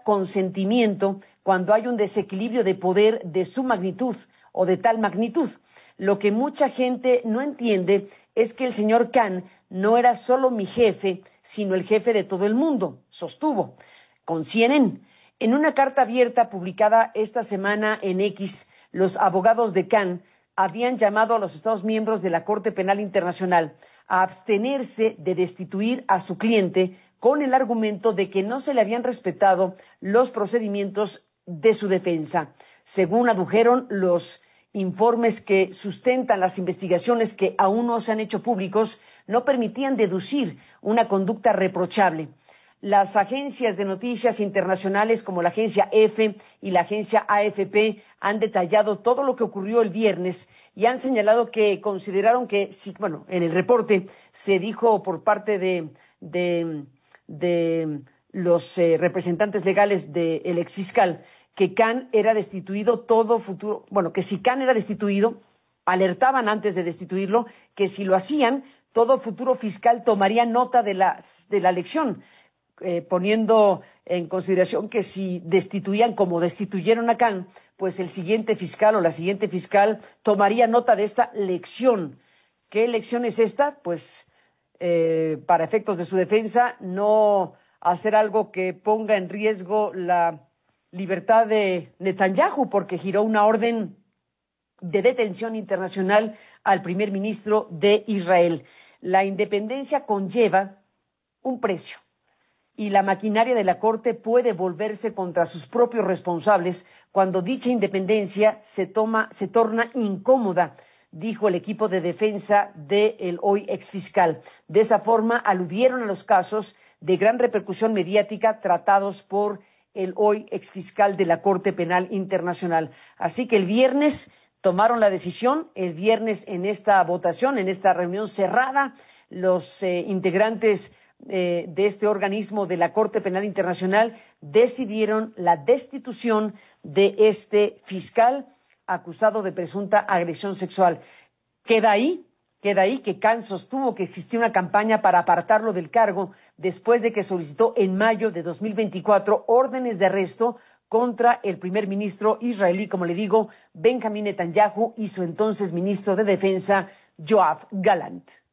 consentimiento cuando hay un desequilibrio de poder de su magnitud o de tal magnitud. Lo que mucha gente no entiende es que el señor Khan no era solo mi jefe, sino el jefe de todo el mundo, sostuvo con CNN. En una carta abierta publicada esta semana en X, los abogados de Khan habían llamado a los Estados miembros de la Corte Penal Internacional a abstenerse de destituir a su cliente con el argumento de que no se le habían respetado los procedimientos de su defensa. Según adujeron los informes que sustentan las investigaciones que aún no se han hecho públicos, no permitían deducir una conducta reprochable. Las agencias de noticias internacionales como la agencia EFE y la agencia AFP han detallado todo lo que ocurrió el viernes y han señalado que consideraron que, en el reporte se dijo por parte de los representantes legales del exfiscal que Khan era destituido todo futuro, que si Khan era destituido, alertaban antes de destituirlo que si lo hacían, todo futuro fiscal tomaría nota de la elección, poniendo en consideración que si destituían como destituyeron a Khan, pues el siguiente fiscal o la siguiente fiscal tomaría nota de esta lección. ¿Qué lección es esta? Pues para efectos de su defensa, no hacer algo que ponga en riesgo la libertad de Netanyahu, porque giró una orden de detención internacional al primer ministro de Israel. La independencia conlleva un precio y la maquinaria de la Corte puede volverse contra sus propios responsables cuando dicha independencia se torna incómoda, dijo el equipo de defensa del hoy exfiscal. De esa forma aludieron a los casos de gran repercusión mediática tratados por el hoy exfiscal de la Corte Penal Internacional. Así que el viernes tomaron la decisión, el viernes en esta votación, en esta reunión cerrada, los integrantes de este organismo de la Corte Penal Internacional decidieron la destitución de este fiscal acusado de presunta agresión sexual. Queda ahí que Khan sostuvo que existía una campaña para apartarlo del cargo después de que solicitó en mayo de 2024 órdenes de arresto contra el primer ministro israelí, como le digo, Benjamín Netanyahu, y su entonces ministro de Defensa, Yoav Gallant.